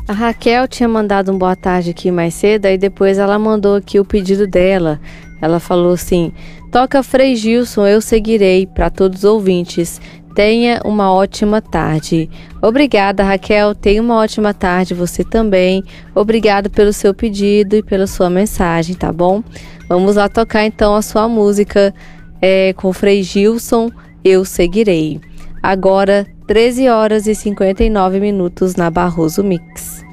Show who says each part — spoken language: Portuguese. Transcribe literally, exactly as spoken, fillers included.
Speaker 1: A Raquel tinha mandado um boa tarde aqui mais cedo, aí depois ela mandou aqui o pedido dela. Ela falou assim: toca Frei Gilson, eu seguirei, para todos os ouvintes. Tenha uma ótima tarde. Obrigada, Raquel. Tenha uma ótima tarde, você também. Obrigada pelo seu pedido e pela sua mensagem, tá bom? Vamos lá tocar então a sua música é, com Frei Gilson, Eu Seguirei. Agora, treze horas e cinquenta e nove minutos na Barroso Mix.